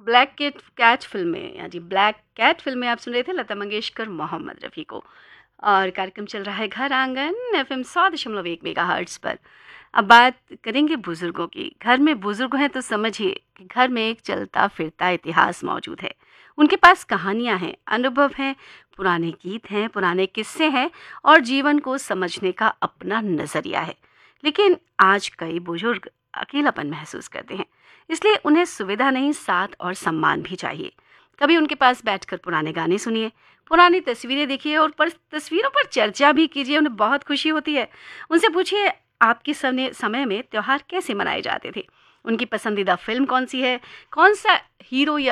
Black cat film में, या जी black cat film में आप सुन रहे थे लता मंगेशकर, मोहम्मद रफ़ी को। और कार्यक्रम चल रहा है घर आंगन FM 100.1 मेगाहर्ट्ज़ पर। अब बात करेंगे बुजुर्गों की। घर में बुजुर्ग हैं तो समझिए कि घर में एक चलता फिरता इतिहास मौजूद है। उनके पास कहानियां हैं, अनुभव हैं, पुराने गीत हैं, पुराने किस्से हैं और जीवन को समझने का अपना नजरिया है। लेकिन आज कई बुजुर्ग अकेलापन महसूस करते हैं, इसलिए उन्हें सुविधा नहीं, साथ और सम्मान भी चाहिए। कभी उनके पास बैठकर पुराने गाने सुनिए, पुरानी तस्वीरें देखिए और तस्वीरों पर चर्चा भी कीजिए, उन्हें बहुत खुशी होती है। उनसे पूछिए आपके समय में त्योहार कैसे मनाए जाते थे, उनकी पसंदीदा फिल्म कौन सी है, कौन सा हीरो या